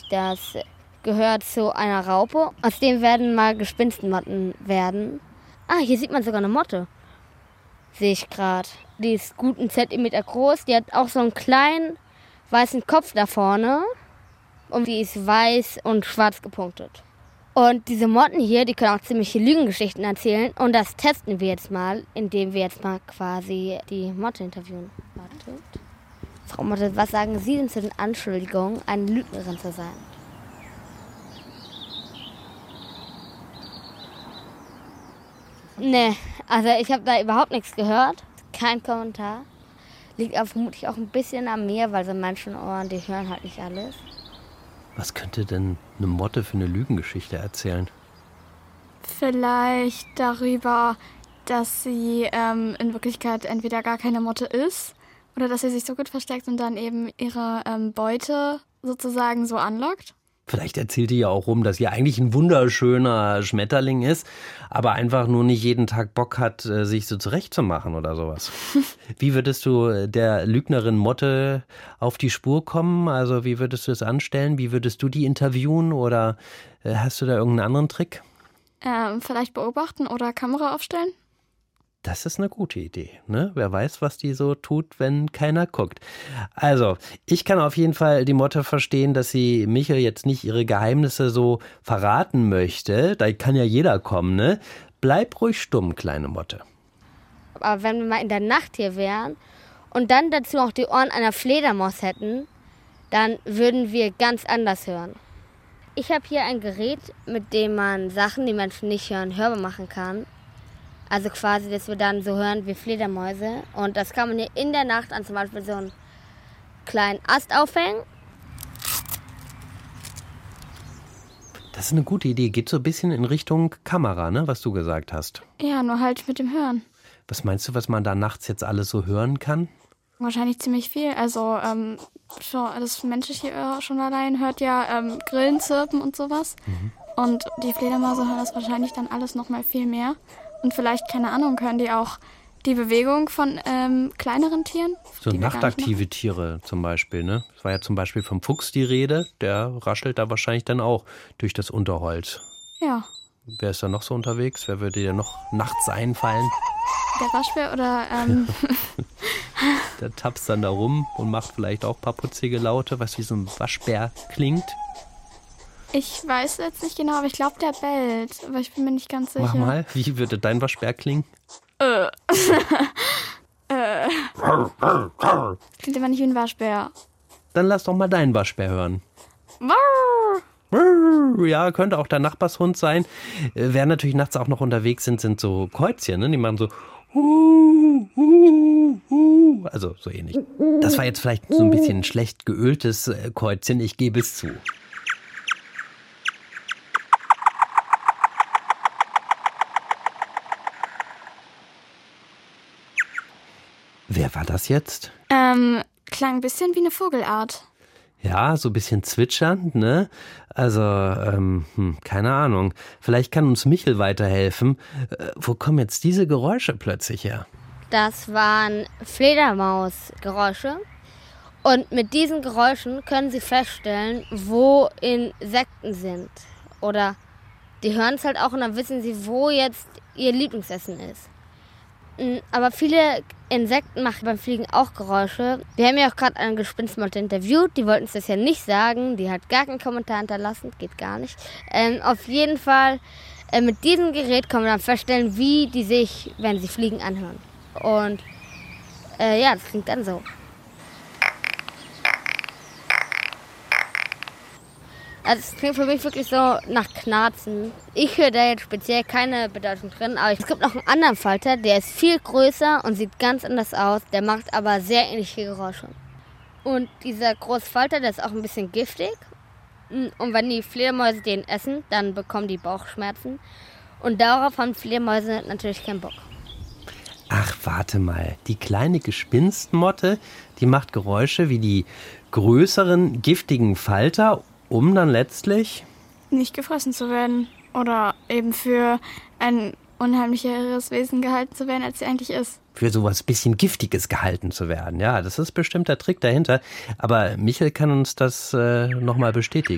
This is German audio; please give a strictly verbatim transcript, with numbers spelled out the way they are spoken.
Das gehört zu einer Raupe. Aus dem werden mal Gespinstenmotten werden. Ah, hier sieht man sogar eine Motte. Sehe ich gerade. Die ist gut einen Zentimeter groß. Die hat auch so einen kleinen weißen Kopf da vorne. Und die ist weiß und schwarz gepunktet. Und diese Motten hier, die können auch ziemliche Lügengeschichten erzählen. Und das testen wir jetzt mal, indem wir jetzt mal quasi die Motte interviewen. Wartet. Frau Motte, was sagen Sie denn zu den Anschuldigungen, eine Lügnerin zu sein? Nee, also ich habe da überhaupt nichts gehört. Kein Kommentar. Liegt auch vermutlich auch ein bisschen am Meer, weil so Menschenohren, die hören halt nicht alles. Was könnte denn eine Motte für eine Lügengeschichte erzählen? Vielleicht darüber, dass sie ähm, in Wirklichkeit entweder gar keine Motte ist oder dass sie sich so gut versteckt und dann eben ihre ähm, Beute sozusagen so anlockt. Vielleicht erzählt die ja auch rum, dass sie eigentlich ein wunderschöner Schmetterling ist, aber einfach nur nicht jeden Tag Bock hat, sich so zurechtzumachen oder sowas. Wie würdest du der Lügnerin Motte auf die Spur kommen? Also wie würdest du es anstellen? Wie würdest du die interviewen oder hast du da irgendeinen anderen Trick? Ähm, vielleicht beobachten oder Kamera aufstellen? Das ist eine gute Idee, ne? Wer weiß, was die so tut, wenn keiner guckt. Also, ich kann auf jeden Fall die Motte verstehen, dass sie Michel jetzt nicht ihre Geheimnisse so verraten möchte. Da kann ja jeder kommen, ne? Bleib ruhig stumm, kleine Motte. Aber wenn wir mal in der Nacht hier wären und dann dazu auch die Ohren einer Fledermaus hätten, dann würden wir ganz anders hören. Ich habe hier ein Gerät, mit dem man Sachen, die Menschen nicht hören, hörbar machen kann. Also quasi, dass wir dann so hören wie Fledermäuse. Und das kann man hier in der Nacht an zum Beispiel so einen kleinen Ast aufhängen. Das ist eine gute Idee. Geht so ein bisschen in Richtung Kamera, ne, was du gesagt hast. Ja, nur halt mit dem Hören. Was meinst du, was man da nachts jetzt alles so hören kann? Wahrscheinlich ziemlich viel. Also ähm, schon, das menschliche Ohr schon allein hört ja ähm, Grillen zirpen und sowas. Mhm. Und die Fledermäuse hören das wahrscheinlich dann alles noch mal viel mehr. Und vielleicht, keine Ahnung, hören die auch die Bewegung von ähm, kleineren Tieren? So nachtaktive Tiere zum Beispiel, ne? Es war ja zum Beispiel vom Fuchs die Rede, der raschelt da wahrscheinlich dann auch durch das Unterholz. Ja. Wer ist da noch so unterwegs? Wer würde dir noch nachts einfallen? Der Waschbär oder... Ähm der tapst dann da rum und macht vielleicht auch ein paar putzige Laute, was wie so ein Waschbär klingt. Ich weiß jetzt nicht genau, aber ich glaube, der bellt. Aber ich bin mir nicht ganz sicher. Mach mal, wie würde dein Waschbär klingen? Äh. äh. Klingt aber nicht wie ein Waschbär. Dann lass doch mal deinen Waschbär hören. Ja, könnte auch der Nachbarshund sein. Wer natürlich nachts auch noch unterwegs sind, sind so Käuzchen, ne? Die machen so also so ähnlich. Das war jetzt vielleicht so ein bisschen schlecht geöltes Käuzchen, ich gebe es zu. Wer war das jetzt? Ähm, klang ein bisschen wie eine Vogelart. Ja, so ein bisschen zwitschernd, ne? Also, ähm, hm, keine Ahnung. Vielleicht kann uns Michel weiterhelfen. Äh, wo kommen jetzt diese Geräusche plötzlich her? Das waren Fledermausgeräusche. Und mit diesen Geräuschen können Sie feststellen, wo Insekten sind. Oder die hören es halt auch und dann wissen Sie, wo jetzt Ihr Lieblingsessen ist. Aber viele Insekten machen beim Fliegen auch Geräusche. Wir haben ja auch gerade eine Gespinstmotte interviewt. Die wollten uns das ja nicht sagen. Die hat gar keinen Kommentar hinterlassen. Geht gar nicht. Ähm, auf jeden Fall, äh, mit diesem Gerät kann man dann feststellen, wie die sich, wenn sie fliegen, anhören. Und äh, ja, das klingt dann so. Also es klingt für mich wirklich so nach Knarzen. Ich höre da jetzt speziell keine Bedeutung drin, aber es gibt noch einen anderen Falter, der ist viel größer und sieht ganz anders aus. Der macht aber sehr ähnliche Geräusche. Und dieser große Falter, der ist auch ein bisschen giftig. Und wenn die Fledermäuse den essen, dann bekommen die Bauchschmerzen. Und darauf haben Fledermäuse natürlich keinen Bock. Ach, warte mal. Die kleine Gespinstmotte, die macht Geräusche wie die größeren giftigen Falter, um dann letztlich nicht gefressen zu werden oder eben für ein unheimlicheres Wesen gehalten zu werden, als sie eigentlich ist. Für sowas bisschen Giftiges gehalten zu werden. Ja, das ist bestimmt der Trick dahinter. Aber Michel kann uns das äh, nochmal bestätigen.